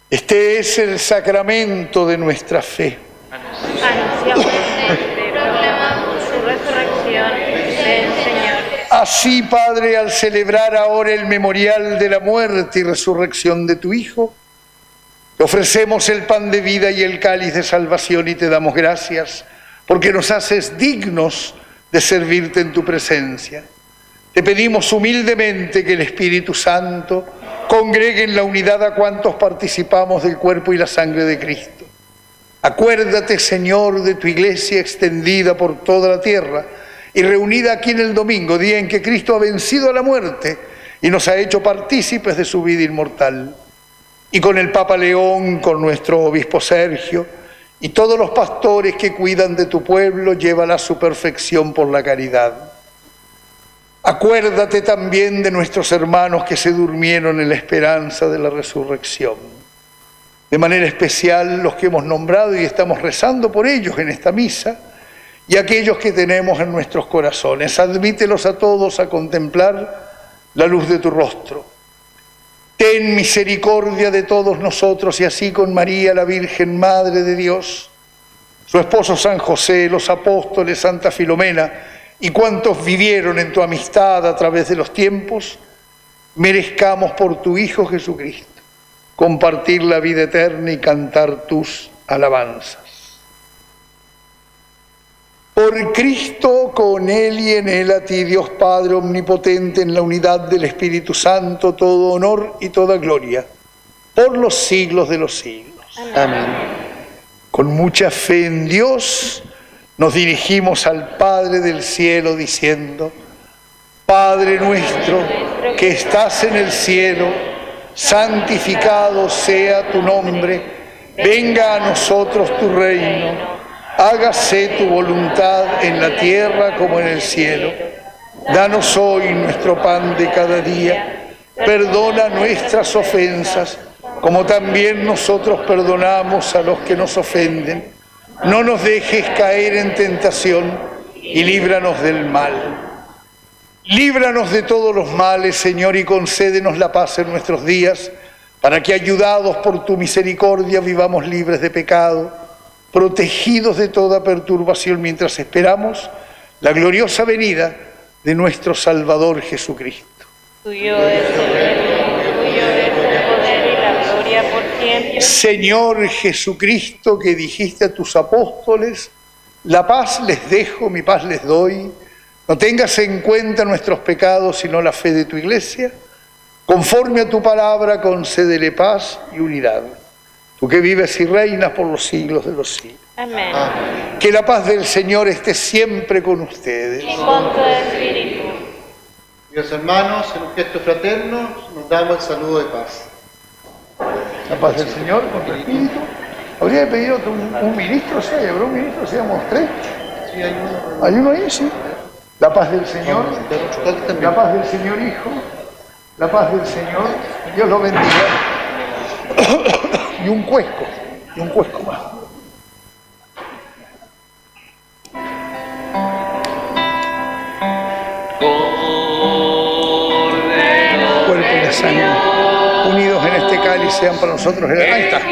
Este es el sacramento de nuestra fe. Anunciamos y proclamamos su resurrección. Ven, Señor. Así, Padre, al celebrar ahora el memorial de la muerte y resurrección de tu Hijo, te ofrecemos el pan de vida y el cáliz de salvación y te damos gracias porque nos haces dignos de servirte en tu presencia. Te pedimos humildemente que el Espíritu Santo congregue en la unidad a cuantos participamos del cuerpo y la sangre de Cristo. Acuérdate, Señor, de tu iglesia extendida por toda la tierra y reunida aquí en el domingo, día en que Cristo ha vencido a la muerte y nos ha hecho partícipes de su vida inmortal. Y con el Papa León, con nuestro obispo Sergio y todos los pastores que cuidan de tu pueblo, llévala a su perfección por la caridad. Acuérdate también de nuestros hermanos que se durmieron en la esperanza de la resurrección. De manera especial los que hemos nombrado y estamos rezando por ellos en esta misa y aquellos que tenemos en nuestros corazones. Admítelos a todos a contemplar la luz de tu rostro. Ten misericordia de todos nosotros y así con María, la Virgen Madre de Dios, su esposo San José, los apóstoles, Santa Filomena y cuantos vivieron en tu amistad a través de los tiempos, merezcamos por tu Hijo Jesucristo compartir la vida eterna y cantar tus alabanzas. Por Cristo, con Él y en Él, a ti, Dios Padre omnipotente, en la unidad del Espíritu Santo, todo honor y toda gloria, por los siglos de los siglos. Amén. Con mucha fe en Dios, nos dirigimos al Padre del cielo diciendo: Padre nuestro, que estás en el cielo, santificado sea tu nombre, venga a nosotros tu reino. Hágase tu voluntad en la tierra como en el cielo. Danos hoy nuestro pan de cada día. Perdona nuestras ofensas, como también nosotros perdonamos a los que nos ofenden. No nos dejes caer en tentación y líbranos del mal. Líbranos de todos los males, Señor, y concédenos la paz en nuestros días, para que, ayudados por tu misericordia, vivamos libres de pecado, protegidos de toda perturbación mientras esperamos la gloriosa venida de nuestro Salvador Jesucristo. Tuyo es el reino, tuyo es el poder y la gloria por siempre. Señor Jesucristo, que dijiste a tus apóstoles: la paz les dejo, mi paz les doy, no tengas en cuenta nuestros pecados, sino la fe de tu iglesia. Conforme a tu palabra, concédele paz y unidad. Tú que vives y reinas por los siglos de los siglos. Amén. Que la paz del Señor esté siempre con ustedes. Y con tu espíritu. Dios hermanos, en un gesto fraterno nos damos el saludo de paz. La paz del Señor con tu espíritu. Habría pedido un ministro, ¿sí? ¿Habrá un ministro? ¿Seamos tres? Sí, hay uno. ¿Hay uno ahí? Sí. La paz del Señor. La paz del Señor Hijo. La paz del Señor. Dios lo bendiga. Y un cuesco más. Cuerpo y la sangre, unidos en este cáliz, sean para nosotros. Ahí está.